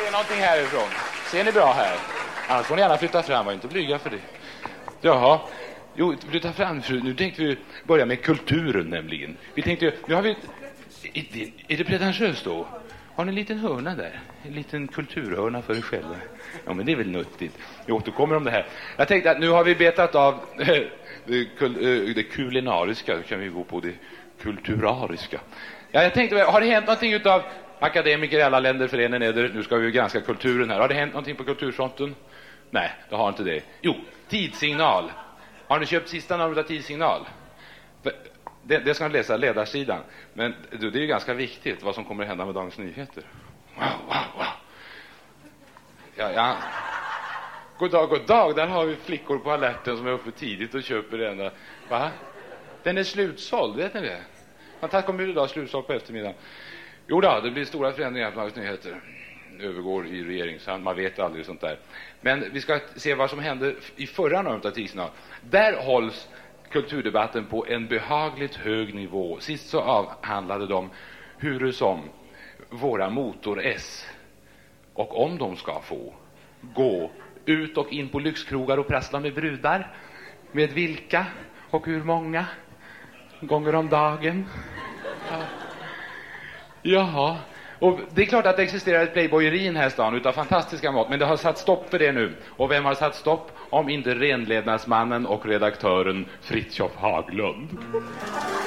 se någonting härifrån. Ser ni bra här? Annars får ni gärna flytta fram, var inte blyga för det. Jaha. Jo, flytta fram. Nu tänkte vi börja med kulturen nämligen. Vi tänkte, nu har vi... Är det pretentiöst då? Har ni en liten hörna där? En liten kulturhörna för er själva? Ja, men det är väl nuttigt. Vi återkommer om det här. Jag tänkte att nu har vi betat av det kulinariska. Då kan vi gå på det kulturariska. Ja, jag tänkte, har det hänt någonting utav akademiker i alla länder för en eder? Nu ska vi granska kulturen här. Har det hänt någonting på kulturfronten? Nej, det har inte det. Jo, Tidsignal. Har ni köpt sista numret av Tidsignal? Det ska ni läsa, ledarsidan. Men det är ju ganska viktigt vad som kommer att hända med Dagens Nyheter. Wow. Ja. God dag. Där har vi flickor på alerten som är uppe tidigt och köper den. Va? Den är slutsåld, vet ni det? Man kommer ut idag, slutsåld på eftermiddagen. Jo då, det blir stora förändringar på Dagens Nyheter. Övergår i regeringshand, man vet aldrig sånt där. Men vi ska se vad som hände i förra numret av Tidsignal. Där hålls kulturdebatten på en behagligt hög nivå. Sist så avhandlade de hur som våra motor-S och om de ska få gå ut och in på lyxkrogar och prassla med brudar. Med vilka och hur många gånger om dagen. Jaha. Och det är klart att det existerar ett playboyeri i den här stan utav fantastiska mått, men det har satt stopp för det nu. Och vem har satt stopp om inte renlednadsmannen och redaktören Fritiof Haglund?